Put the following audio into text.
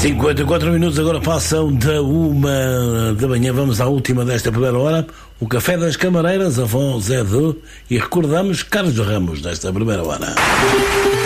54 minutos agora passam da 1 da manhã. Vamos à última desta primeira hora. O Café das Camareiras, a voz é de... E recordamos Carlos Ramos nesta primeira hora.